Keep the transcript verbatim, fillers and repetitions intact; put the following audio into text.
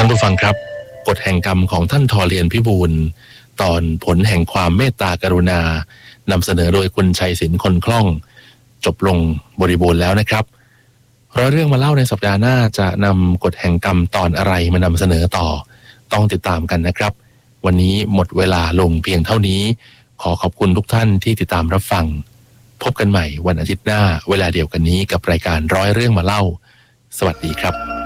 านผู้ฟังครับกฎแห่งกรรมของท่านทอเรียนพิบูลตอนผลแห่งความเมตตากรุณานำเสนอโดยคุณชัยศิลป์คนคล่องจบลงบริบูรณ์แล้วนะครับร้อยเรื่องมาเล่าในสัปดาห์หน้าจะนำกฎแห่งกรรมตอนอะไรมานำเสนอต่อต้องติดตามกันนะครับวันนี้หมดเวลาลงเพียงเท่านี้ขอขอบคุณทุกท่านที่ติดตามรับฟังพบกันใหม่วันอาทิตย์หน้าเวลาเดียวกันนี้กับรายการร้อยเรื่องมาเล่าสวัสดีครับ